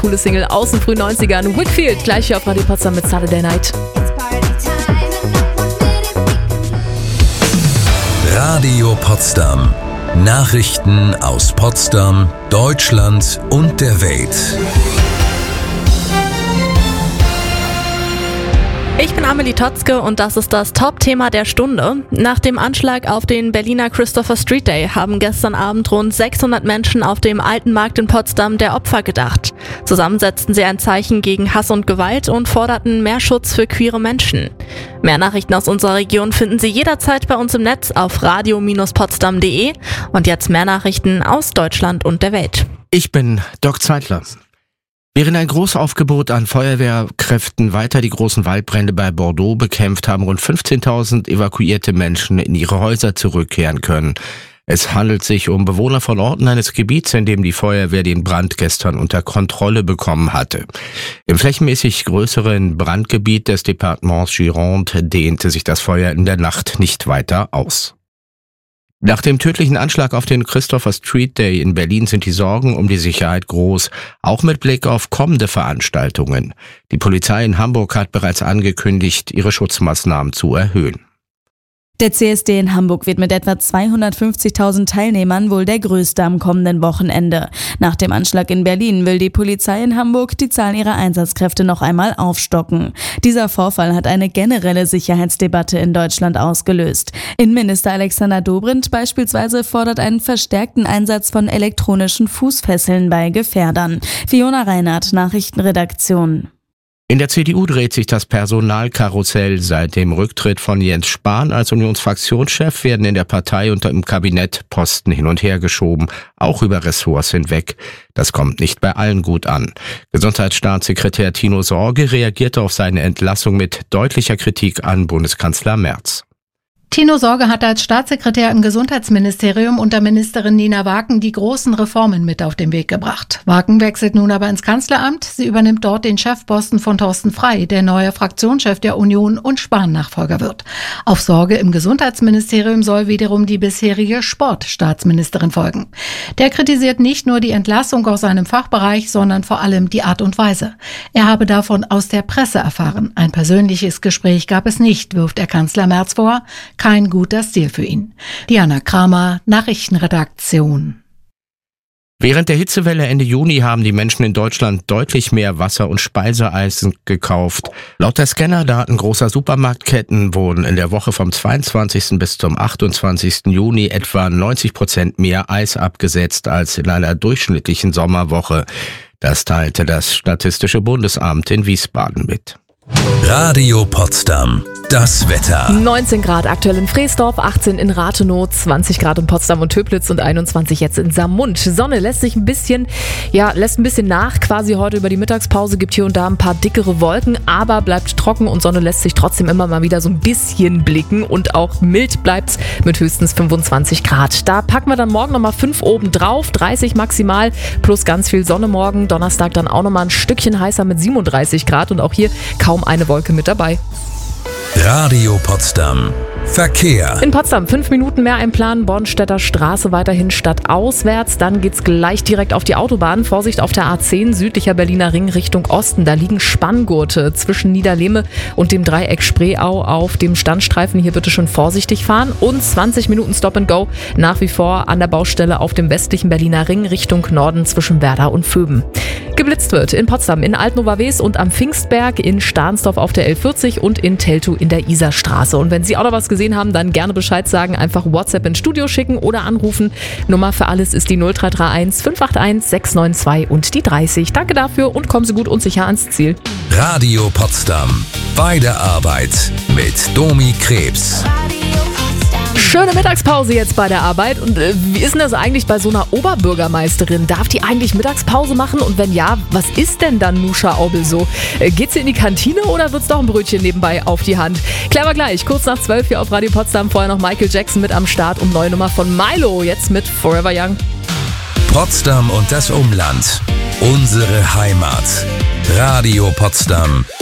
Coole Single aus den frühen 90ern. Whitfield, gleich hier auf Radio Potsdam mit Saturday Night. Radio Potsdam. Nachrichten aus Potsdam, Deutschland und der Welt. Ich bin Amelie Totzke und das ist das Top-Thema der Stunde. Nach dem Anschlag auf den Berliner Christopher Street Day haben gestern Abend rund 600 Menschen auf dem Alten Markt in Potsdam der Opfer gedacht. Zusammen setzten sie ein Zeichen gegen Hass und Gewalt und forderten mehr Schutz für queere Menschen. Mehr Nachrichten aus unserer Region finden Sie jederzeit bei uns im Netz auf radio-potsdam.de. Und jetzt mehr Nachrichten aus Deutschland und der Welt. Ich bin Doc Zeitler. Während ein Großaufgebot an Feuerwehrkräften weiter die großen Waldbrände bei Bordeaux bekämpft, haben rund 15.000 evakuierte Menschen in ihre Häuser zurückkehren können. Es handelt sich um Bewohner von Orten eines Gebiets, in dem die Feuerwehr den Brand gestern unter Kontrolle bekommen hatte. Im flächenmäßig größeren Brandgebiet des Departements Gironde dehnte sich das Feuer in der Nacht nicht weiter aus. Nach dem tödlichen Anschlag auf den Christopher Street Day in Berlin sind die Sorgen um die Sicherheit groß, auch mit Blick auf kommende Veranstaltungen. Die Polizei in Hamburg hat bereits angekündigt, ihre Schutzmaßnahmen zu erhöhen. Der CSD in Hamburg wird mit etwa 250.000 Teilnehmern wohl der größte am kommenden Wochenende. Nach dem Anschlag in Berlin will die Polizei in Hamburg die Zahl ihrer Einsatzkräfte noch einmal aufstocken. Dieser Vorfall hat eine generelle Sicherheitsdebatte in Deutschland ausgelöst. Innenminister Alexander Dobrindt beispielsweise fordert einen verstärkten Einsatz von elektronischen Fußfesseln bei Gefährdern. Fiona Reinhardt, Nachrichtenredaktion. In der CDU dreht sich das Personalkarussell. Seit dem Rücktritt von Jens Spahn als Unionsfraktionschef werden in der Partei und im Kabinett Posten hin und her geschoben, auch über Ressorts hinweg. Das kommt nicht bei allen gut an. Gesundheitsstaatssekretär Tino Sorge reagierte auf seine Entlassung mit deutlicher Kritik an Bundeskanzler Merz. Tino Sorge hat als Staatssekretär im Gesundheitsministerium unter Ministerin Nina Waken die großen Reformen mit auf den Weg gebracht. Waken wechselt nun aber ins Kanzleramt. Sie übernimmt dort den Chefposten von Thorsten Frey, der neuer Fraktionschef der Union und Spahn-Nachfolger wird. Auf Sorge im Gesundheitsministerium soll wiederum die bisherige Sportstaatsministerin folgen. Der kritisiert nicht nur die Entlassung aus seinem Fachbereich, sondern vor allem die Art und Weise. Er habe davon aus der Presse erfahren. Ein persönliches Gespräch gab es nicht, wirft der Kanzler Merz vor. Kein guter Stil für ihn. Diana Kramer, Nachrichtenredaktion. Während der Hitzewelle Ende Juni haben die Menschen in Deutschland deutlich mehr Wasser- und Speiseeisen gekauft. Laut der Scannerdaten großer Supermarktketten wurden in der Woche vom 22. bis zum 28. Juni etwa 90% mehr Eis abgesetzt als in einer durchschnittlichen Sommerwoche. Das teilte das Statistische Bundesamt in Wiesbaden mit. Radio Potsdam. Das Wetter. 19 Grad aktuell in Freesdorf, 18 in Rathenow, 20 Grad in Potsdam und Töplitz und 21 jetzt in Saarmund. Sonne lässt ein bisschen nach quasi heute über die Mittagspause, gibt hier und da ein paar dickere Wolken, aber bleibt trocken und Sonne lässt sich trotzdem immer mal wieder so ein bisschen blicken und auch mild bleibt's mit höchstens 25 Grad. Da packen wir dann morgen nochmal 5 oben drauf, 30 maximal plus ganz viel Sonne morgen. Donnerstag dann auch nochmal ein Stückchen heißer mit 37 Grad und auch hier kaum eine Wolke mit dabei. Radio Potsdam. Verkehr. In Potsdam 5 Minuten mehr einplanen, Bornstedter Straße weiterhin stadtauswärts. Dann geht's gleich direkt auf die Autobahn. Vorsicht auf der A10, südlicher Berliner Ring Richtung Osten. Da liegen Spanngurte zwischen Niederlehme und dem Dreieck Spreeau auf dem Standstreifen. Hier bitte schon vorsichtig fahren. Und 20 Minuten Stop and Go nach wie vor an der Baustelle auf dem westlichen Berliner Ring Richtung Norden zwischen Werder und Vöben. Geblitzt wird in Potsdam, in Altnova-Wes und am Pfingstberg, in Stahnsdorf auf der L40 und in Teltow in der Isarstraße. Und wenn Sie auch noch was gesehen haben, dann gerne Bescheid sagen, einfach WhatsApp ins Studio schicken oder anrufen. Nummer für alles ist die 0331 581 692 und die 30. Danke dafür und kommen Sie gut und sicher ans Ziel. Radio Potsdam. Bei der Arbeit mit Domi Krebs. Schöne Mittagspause jetzt bei der Arbeit. Und wie ist denn das eigentlich bei so einer Oberbürgermeisterin? Darf die eigentlich Mittagspause machen? Und wenn ja, was ist denn dann Nusha Aubel so? Geht sie in die Kantine oder wird's doch ein Brötchen nebenbei auf die Hand? Klären wir gleich, kurz nach 12 hier auf Radio Potsdam. Vorher noch Michael Jackson mit am Start und neue Nummer von Milo, jetzt mit Forever Young. Potsdam und das Umland. Unsere Heimat. Radio Potsdam.